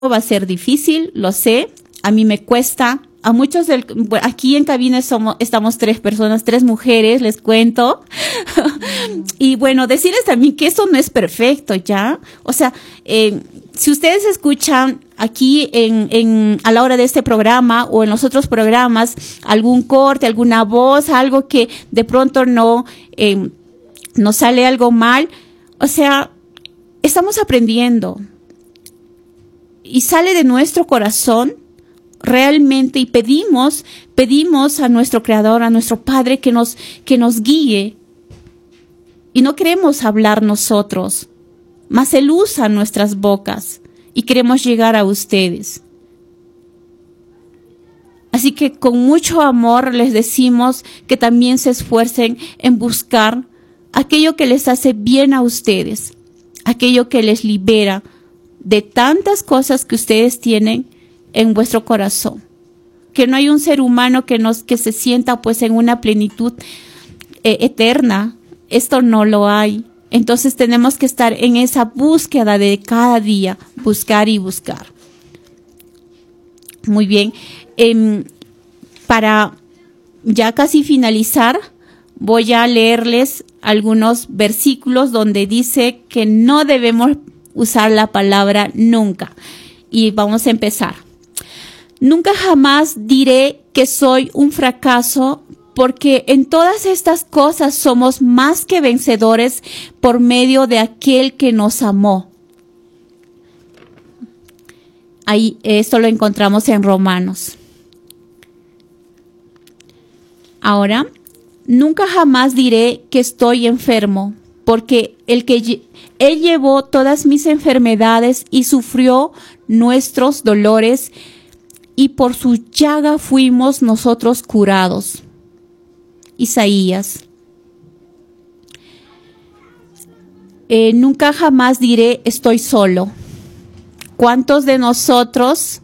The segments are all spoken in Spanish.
va a ser difícil, lo sé. A mí me cuesta. A muchos aquí en cabina estamos 3 personas, 3 mujeres, les cuento. Y bueno, decirles también que esto no es perfecto, ¿ya? O sea, si ustedes escuchan aquí a la hora de este programa o en los otros programas algún corte, alguna voz, algo que de pronto no sale algo mal, o sea, estamos aprendiendo y sale de nuestro corazón realmente, y pedimos a nuestro Creador, a nuestro Padre que nos guíe, y no queremos hablar nosotros, mas Él usa nuestras bocas y queremos llegar a ustedes. Así que con mucho amor les decimos que también se esfuercen en buscar aquello que les hace bien a ustedes, aquello que les libera de tantas cosas que ustedes tienen en vuestro corazón. Que no hay un ser humano que se sienta pues en una plenitud eterna. Esto no lo hay. Entonces tenemos que estar en esa búsqueda de cada día, buscar y buscar. Muy bien. Para ya casi finalizar, voy a leerles algunos versículos donde dice que no debemos usar la palabra nunca. Y vamos a empezar. Nunca jamás diré que soy un fracaso, porque en todas estas cosas somos más que vencedores por medio de aquel que nos amó. Ahí, esto lo encontramos en Romanos. Ahora, nunca jamás diré que estoy enfermo, porque Él llevó todas mis enfermedades y sufrió nuestros dolores, y por su llaga fuimos nosotros curados. Isaías. Nunca jamás diré estoy solo. ¿Cuántos de nosotras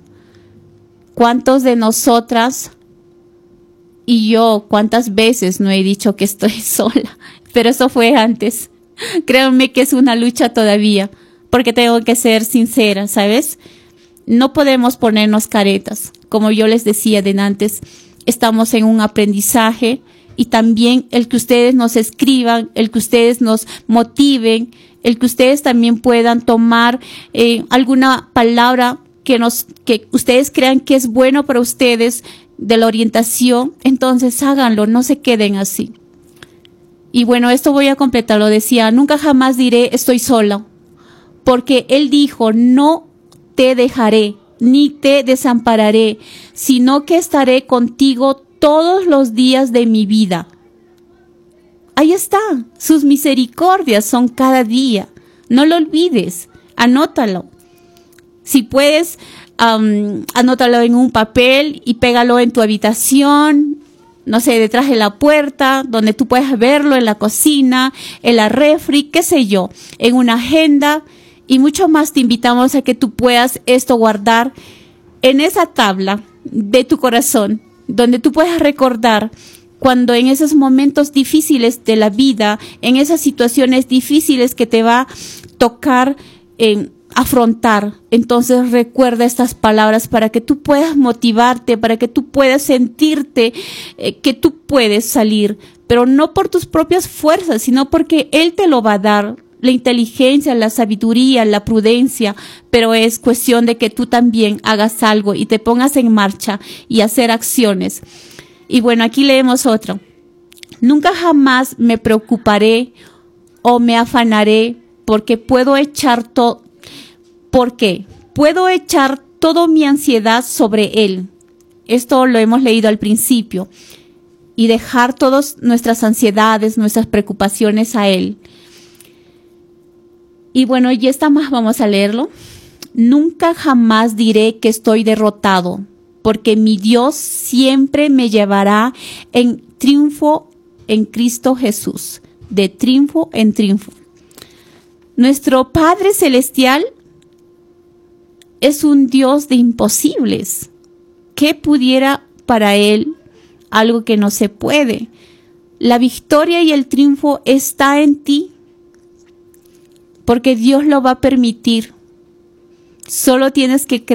y yo cuántas veces no he dicho que estoy sola? Pero eso fue antes. Créanme que es una lucha todavía, porque tengo que ser sincera, ¿sabes? No podemos ponernos caretas. Como yo les decía de antes, estamos en un aprendizaje, y también el que ustedes nos escriban, el que ustedes nos motiven, el que ustedes también puedan tomar alguna palabra que ustedes crean que es bueno para ustedes de la orientación, entonces háganlo, no se queden así. Y bueno, esto voy a completarlo. Decía, nunca jamás diré estoy sola, porque Él dijo, no te dejaré, ni te desampararé, sino que estaré contigo todos los días de mi vida. Ahí está, sus misericordias son cada día. No lo olvides, anótalo. Si puedes, anótalo en un papel y pégalo en tu habitación, no sé, detrás de la puerta, donde tú puedas verlo, en la cocina, en la refri, qué sé yo, en una agenda. Y mucho más te invitamos a que tú puedas esto guardar en esa tabla de tu corazón, donde tú puedas recordar cuando en esos momentos difíciles de la vida, en esas situaciones difíciles que te va a tocar afrontar. Entonces recuerda estas palabras para que tú puedas motivarte, para que tú puedas sentirte que tú puedes salir, pero no por tus propias fuerzas, sino porque Él te lo va a dar. La inteligencia, la sabiduría, la prudencia, pero es cuestión de que tú también hagas algo y te pongas en marcha y hacer acciones. Y bueno, aquí leemos otro. Nunca jamás me preocuparé o me afanaré porque puedo echar todo mi ansiedad sobre Él. Esto lo hemos leído al principio. Y dejar todas nuestras ansiedades, nuestras preocupaciones a Él. Y bueno, y esta más vamos a leerlo. Nunca jamás diré que estoy derrotado, porque mi Dios siempre me llevará en triunfo en Cristo Jesús, de triunfo en triunfo. Nuestro Padre Celestial es un Dios de imposibles. ¿Qué pudiera para Él algo que no se puede? La victoria y el triunfo está en ti, porque Dios lo va a permitir. Solo tienes que